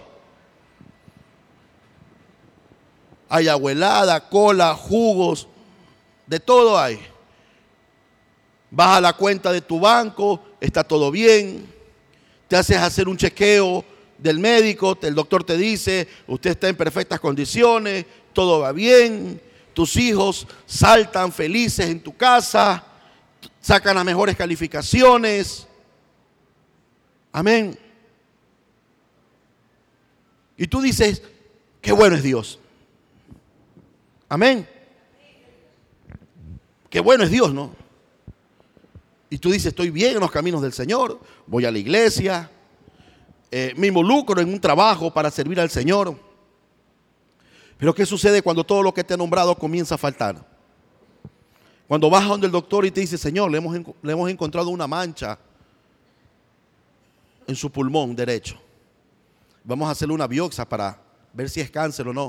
Hay abuelada, cola, jugos, de todo hay. Vas a la cuenta de tu banco, está todo bien. Te haces hacer un chequeo del médico, el doctor te dice, usted está en perfectas condiciones, todo va bien. Tus hijos saltan felices en tu casa, sacan las mejores calificaciones. Amén. Y tú dices, qué bueno es Dios. Amén. Qué bueno es Dios, ¿no? Y tú dices, estoy bien en los caminos del Señor, voy a la iglesia, eh, me involucro en un trabajo para servir al Señor. Pero ¿qué sucede cuando todo lo que te he nombrado comienza a faltar? Cuando vas a donde el doctor y te dice, Señor, le hemos, le hemos encontrado una mancha en su pulmón derecho. Vamos a hacerle una biopsia para ver si es cáncer o no.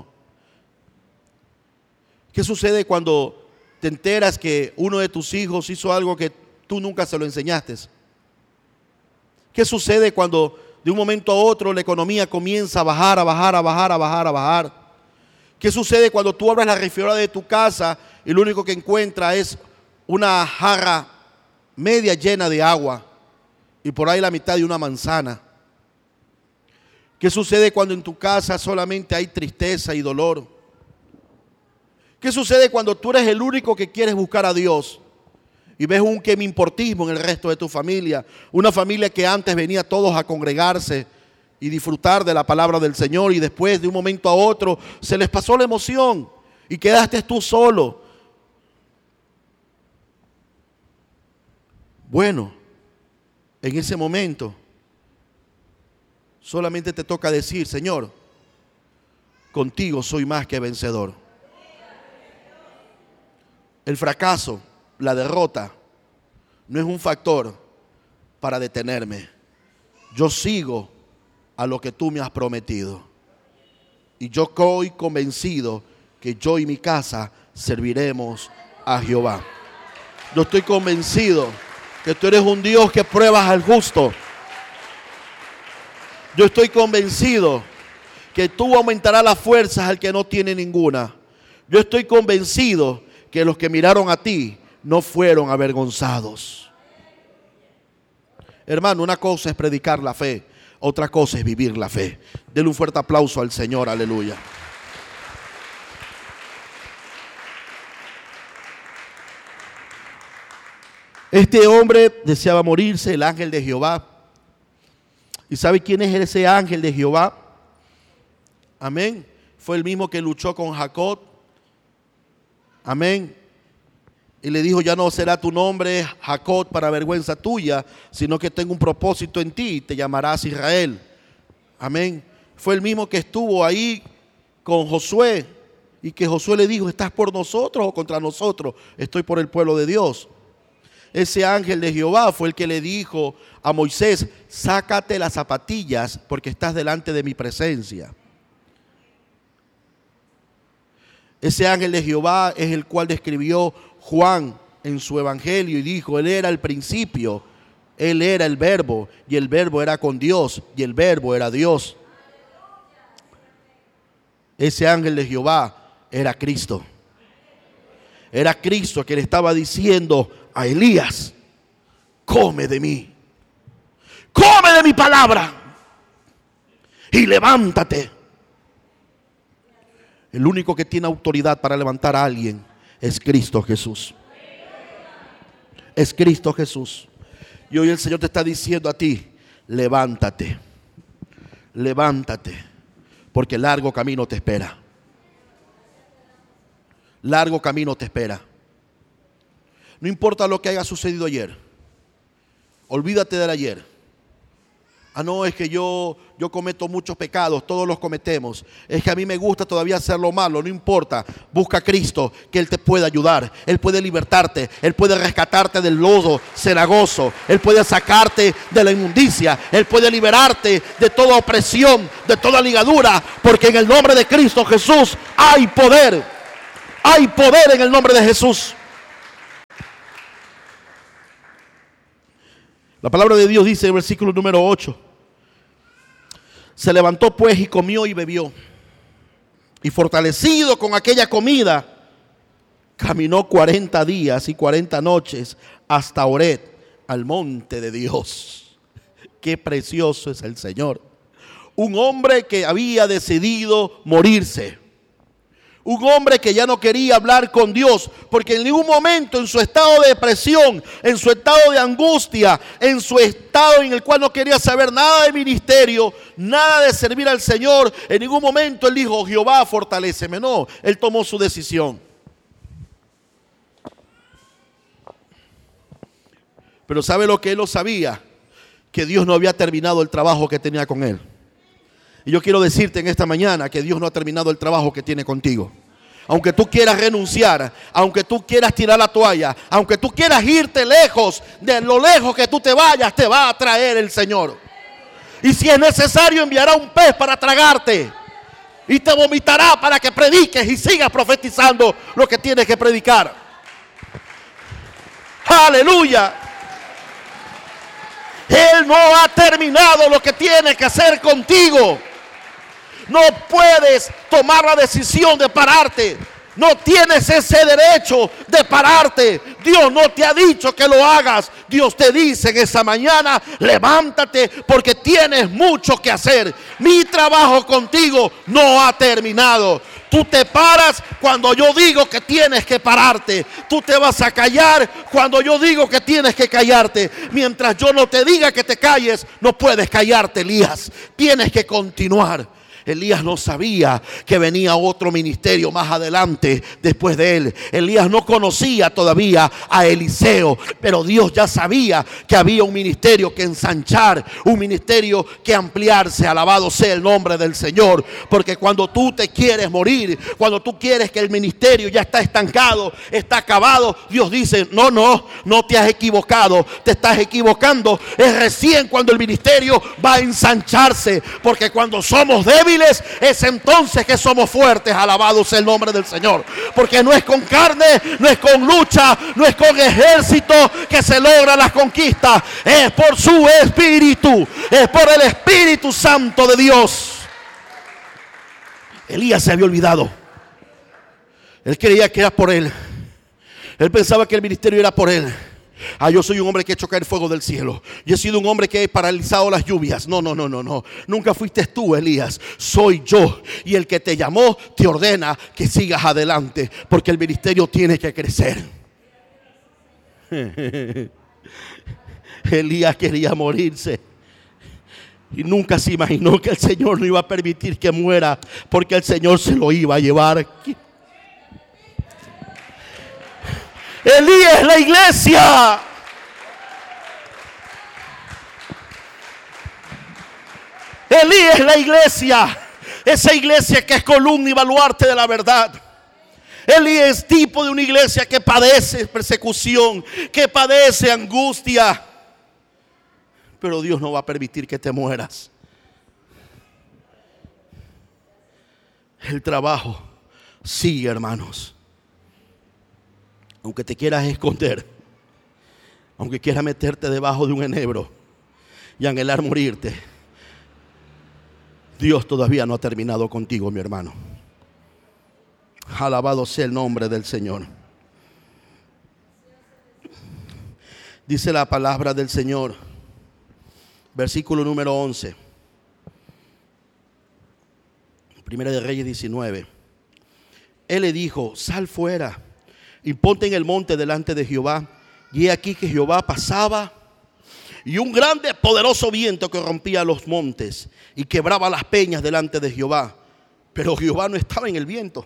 ¿Qué sucede cuando te enteras que uno de tus hijos hizo algo que tú nunca se lo enseñaste? ¿Qué sucede cuando de un momento a otro la economía comienza a bajar, a bajar, a bajar, a bajar, a bajar? ¿Qué sucede cuando tú abres la refrigeradora de tu casa y lo único que encuentras es una jarra media llena de agua y por ahí la mitad de una manzana? ¿Qué sucede cuando en tu casa solamente hay tristeza y dolor? ¿Qué sucede cuando tú eres el único que quieres buscar a Dios y ves un que me importismo en el resto de tu familia? Una familia que antes venía todos a congregarse y disfrutar de la palabra del Señor, y después de un momento a otro se les pasó la emoción y quedaste tú solo. Bueno, en ese momento solamente te toca decir, Señor, contigo soy más que vencedor. El fracaso, la derrota, no es un factor para detenerme. Yo sigo a lo que tú me has prometido. Y yo estoy convencido que yo y mi casa serviremos a Jehová. Yo estoy convencido que tú eres un Dios que pruebas al justo. Yo estoy convencido que tú aumentarás las fuerzas al que no tiene ninguna. Yo estoy convencido que los que miraron a ti no fueron avergonzados. Hermano, una cosa es predicar la fe, otra cosa es vivir la fe. Denle un fuerte aplauso al Señor, aleluya. Este hombre deseaba morirse, el ángel de Jehová. ¿Y sabe quién es ese ángel de Jehová? Amén. Fue el mismo que luchó con Jacob. Amén. Y le dijo, ya no será tu nombre Jacob para vergüenza tuya, sino que tengo un propósito en ti, te llamarás Israel. Amén. Fue el mismo que estuvo ahí con Josué y que Josué le dijo, ¿estás por nosotros o contra nosotros? Estoy por el pueblo de Dios. Ese ángel de Jehová fue el que le dijo a Moisés, sácate las zapatillas porque estás delante de mi presencia. Ese ángel de Jehová es el cual describió Juan en su evangelio y dijo, él era el principio, él era el verbo y el verbo era con Dios y el verbo era Dios. Ese ángel de Jehová era Cristo. Era Cristo que le estaba diciendo a Elías, come de mí, come de mi palabra y levántate. El único que tiene autoridad para levantar a alguien es Cristo Jesús. Es Cristo Jesús. Y hoy el Señor te está diciendo a ti, levántate, levántate, porque largo camino te espera. Largo camino te espera. No importa lo que haya sucedido ayer. Olvídate del ayer. Ah, no, es que yo, yo cometo muchos pecados, todos los cometemos. Es que a mí me gusta todavía hacer lo malo, no importa. Busca a Cristo, que Él te puede ayudar. Él puede libertarte, Él puede rescatarte del lodo cenagoso. Él puede sacarte de la inmundicia. Él puede liberarte de toda opresión, de toda ligadura. Porque en el nombre de Cristo Jesús hay poder. Hay poder en el nombre de Jesús. La palabra de Dios dice en el versículo número ocho. Se levantó pues y comió y bebió. Y fortalecido con aquella comida, caminó cuarenta días y cuarenta noches hasta Horeb, al monte de Dios. Qué precioso es el Señor. Un hombre que había decidido morirse. Un hombre que ya no quería hablar con Dios, porque en ningún momento en su estado de depresión, en su estado de angustia, en su estado en el cual no quería saber nada de ministerio, nada de servir al Señor, en ningún momento él dijo, Jehová, fortaléceme. No, él tomó su decisión. Pero ¿sabe lo que él no sabía? Que Dios no había terminado el trabajo que tenía con él. Y yo quiero decirte en esta mañana que Dios no ha terminado el trabajo que tiene contigo. Aunque tú quieras renunciar, aunque tú quieras tirar la toalla, aunque tú quieras irte lejos, de lo lejos que tú te vayas, te va a traer el Señor. Y si es necesario, enviará un pez para tragarte. Y te vomitará para que prediques y sigas profetizando lo que tienes que predicar. Aleluya. Él no ha terminado lo que tiene que hacer contigo. No puedes tomar la decisión de pararte. No tienes ese derecho de pararte. Dios no te ha dicho que lo hagas. Dios te dice en esa mañana, levántate porque tienes mucho que hacer. Mi trabajo contigo no ha terminado. Tú te paras cuando yo digo que tienes que pararte. Tú te vas a callar cuando yo digo que tienes que callarte. Mientras yo no te diga que te calles, no puedes callarte, Elías. Tienes que continuar. Elías no sabía que venía otro ministerio más adelante después de él. Elías no conocía todavía a Eliseo, pero Dios ya sabía que había un ministerio que ensanchar, un ministerio que ampliarse. Alabado sea el nombre del Señor. Porque cuando tú te quieres morir, cuando tú quieres que el ministerio ya está estancado, está acabado, Dios dice, no, no, no te has equivocado, te estás equivocando. Es recién cuando el ministerio va a ensancharse, porque cuando somos débiles, es entonces que somos fuertes. Alabado sea el nombre del Señor. Porque no es con carne, no es con lucha, no es con ejército que se logra las conquistas. Es por su Espíritu, es por el Espíritu Santo de Dios. Elías se había olvidado. Él creía que era por él. Él pensaba que el ministerio era por él. Ah, yo soy un hombre que he hecho caer fuego del cielo. Yo he sido un hombre que he paralizado las lluvias. No, no, no, no, no. Nunca fuiste tú, Elías. Soy yo. Y el que te llamó te ordena que sigas adelante, porque el ministerio tiene que crecer. Elías quería morirse y nunca se imaginó que el Señor no iba a permitir que muera, porque el Señor se lo iba a llevar. Elías es la iglesia. Elías es la iglesia. Esa iglesia que es columna y baluarte de la verdad. Elías es tipo de una iglesia que padece persecución, que padece angustia. Pero Dios no va a permitir que te mueras. El trabajo sigue, hermanos. Aunque te quieras esconder, aunque quieras meterte debajo de un enebro y anhelar morirte, Dios todavía no ha terminado contigo, mi hermano. Alabado sea el nombre del Señor. Dice la palabra del Señor, versículo número once, Primera de Reyes diecinueve. Él le dijo, sal fuera y ponte en el monte delante de Jehová. Y he aquí que Jehová pasaba, y un grande poderoso viento que rompía los montes y quebraba las peñas delante de Jehová. Pero Jehová no estaba en el viento.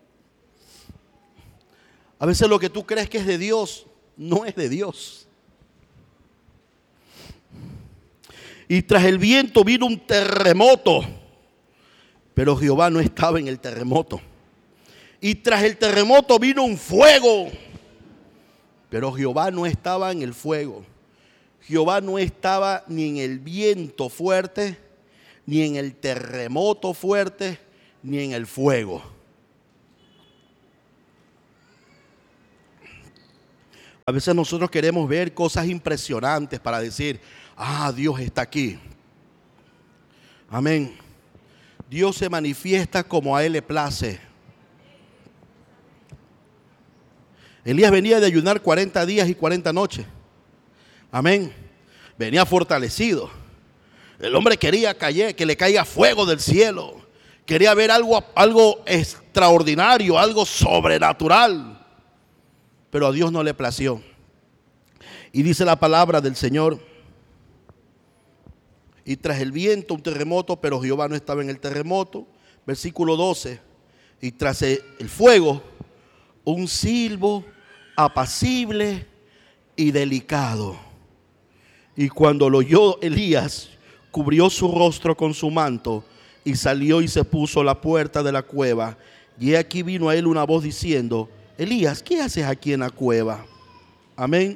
A veces lo que tú crees que es de Dios, no es de Dios. Y tras el viento vino un terremoto, pero Jehová no estaba en el terremoto. Y tras el terremoto vino un fuego, pero Jehová no estaba en el fuego. Jehová no estaba ni en el viento fuerte, ni en el terremoto fuerte, ni en el fuego. A veces nosotros queremos ver cosas impresionantes para decir, ah, Dios está aquí. Amén. Dios se manifiesta como a Él le place. Elías venía de ayunar cuarenta días y cuarenta noches. Amén. Venía fortalecido. El hombre quería caer, que le caiga fuego del cielo. Quería ver algo, algo extraordinario, algo sobrenatural. Pero a Dios no le plació. Y dice la palabra del Señor. Y tras el viento un terremoto, pero Jehová no estaba en el terremoto. Versículo doce. Y tras el fuego un silbo apacible y delicado. Y cuando lo oyó Elías, cubrió su rostro con su manto y salió y se puso a la puerta de la cueva. Y aquí vino a él una voz diciendo, Elías, ¿qué haces aquí en la cueva? Amén.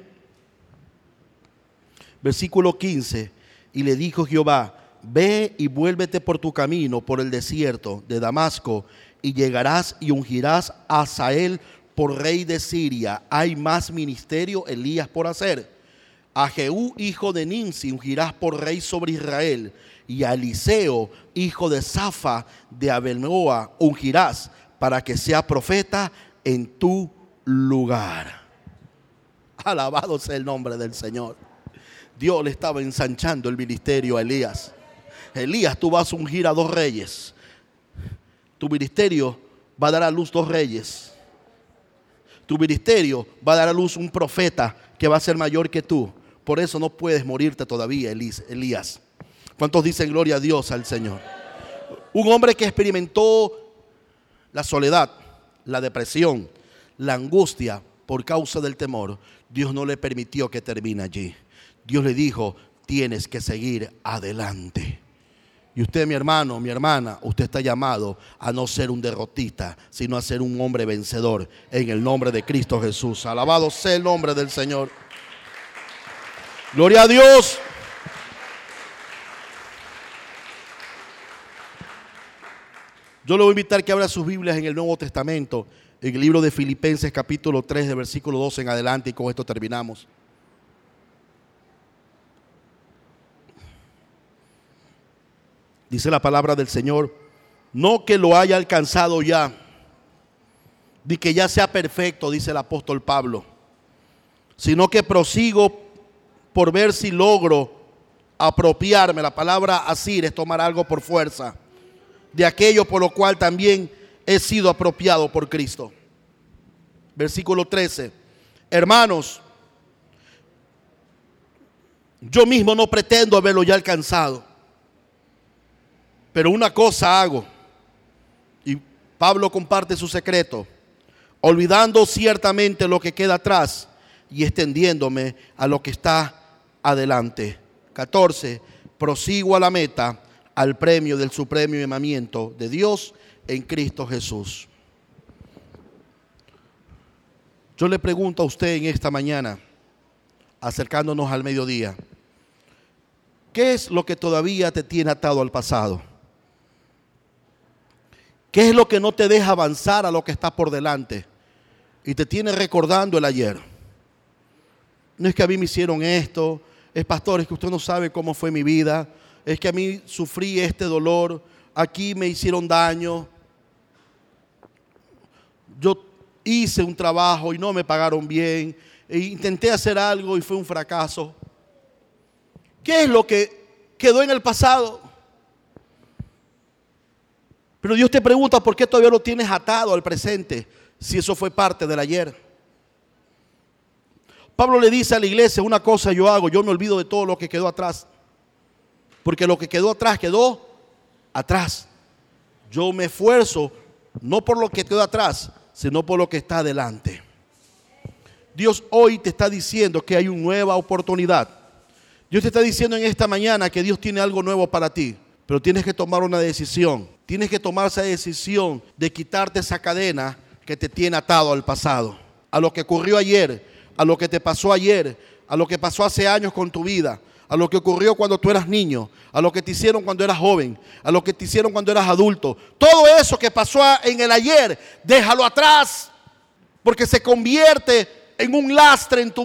Versículo quince. Y le dijo Jehová, ve y vuélvete por tu camino por el desierto de Damasco y llegarás y ungirás a Hazael por rey de Siria. Hay más ministerio, Elías, por hacer. A Jehú, hijo de Nimsi, ungirás por rey sobre Israel. Y a Eliseo, hijo de Safa de Abelnoa, ungirás para que sea profeta en tu lugar. Alabado sea el nombre del Señor. Dios le estaba ensanchando el ministerio a Elías. Elías, tú vas a ungir a dos reyes. Tu ministerio va a dar a luz dos reyes. Tu ministerio va a dar a luz un profeta que va a ser mayor que tú. Por eso no puedes morirte todavía, Elías. ¿Cuántos dicen gloria a Dios al Señor? Un hombre que experimentó la soledad, la depresión, la angustia por causa del temor. Dios no le permitió que termine allí. Dios le dijo, tienes que seguir adelante. Y usted, mi hermano, mi hermana, usted está llamado a no ser un derrotista, sino a ser un hombre vencedor en el nombre de Cristo Jesús. Alabado sea el nombre del Señor. Gloria a Dios. Yo le voy a invitar que abra sus Biblias en el Nuevo Testamento, en el libro de Filipenses capítulo tres, de versículo doce en adelante, y con esto terminamos. Dice la palabra del Señor, no que lo haya alcanzado ya, ni que ya sea perfecto, dice el apóstol Pablo, sino que prosigo por ver si logro apropiarme. La palabra asir es tomar algo por fuerza, de aquello por lo cual también he sido apropiado por Cristo. Versículo trece, hermanos, yo mismo no pretendo haberlo ya alcanzado, pero una cosa hago, y Pablo comparte su secreto, olvidando ciertamente lo que queda atrás y extendiéndome a lo que está adelante. catorce, prosigo a la meta, al premio del supremo llamamiento de Dios en Cristo Jesús. Yo le pregunto a usted en esta mañana, acercándonos al mediodía, ¿qué es lo que todavía te tiene atado al pasado? ¿Qué es lo que no te deja avanzar a lo que está por delante y te tiene recordando el ayer? No es que a mí me hicieron esto, es pastor, es que usted no sabe cómo fue mi vida, es que a mí sufrí este dolor, aquí me hicieron daño, yo hice un trabajo y no me pagaron bien, e intenté hacer algo y fue un fracaso. ¿Qué es lo que quedó en el pasado? Pero Dios te pregunta, ¿por qué todavía lo tienes atado al presente si eso fue parte del ayer? Pablo le dice a la iglesia, una cosa yo hago, yo me olvido de todo lo que quedó atrás. Porque lo que quedó atrás, quedó atrás. Yo me esfuerzo no por lo que quedó atrás, sino por lo que está adelante. Dios hoy te está diciendo que hay una nueva oportunidad. Dios te está diciendo en esta mañana que Dios tiene algo nuevo para ti, pero tienes que tomar una decisión. Tienes que tomar esa decisión de quitarte esa cadena que te tiene atado al pasado, a lo que ocurrió ayer, a lo que te pasó ayer, a lo que pasó hace años con tu vida, a lo que ocurrió cuando tú eras niño, a lo que te hicieron cuando eras joven, a lo que te hicieron cuando eras adulto. Todo eso que pasó en el ayer, déjalo atrás, porque se convierte en un lastre en tu